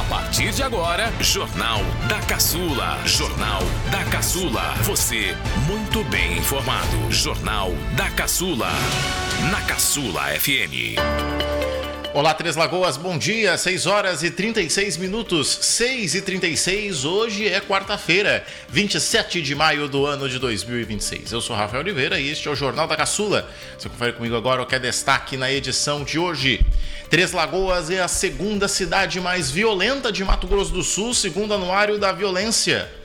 partir de agora, Jornal da Caçula. Jornal da Caçula. Você muito bem informado. Jornal da Caçula. Na Caçula FM. Olá, Três Lagoas, bom dia, 6 horas e 36 minutos, 6h36, hoje é quarta-feira, 27 de maio do ano de 2026. Eu sou Rafael Oliveira e este é o Jornal da Caçula. Você confere comigo agora o que é destaque na edição de hoje. Três Lagoas é a segunda cidade mais violenta de Mato Grosso do Sul, segundo o Anuário da Violência.